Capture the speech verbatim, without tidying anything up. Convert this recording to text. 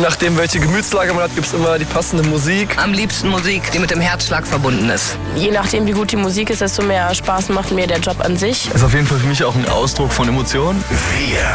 nachdem, welche Gemütslage man hat, gibt es immer die passende Musik. Am liebsten Musik, die mit dem Herzschlag verbunden ist. Je nachdem, wie gut die Musik ist, desto mehr Spaß macht mir der Job an sich. Ist auf jeden Fall für mich auch ein Ausdruck von Emotionen. Wir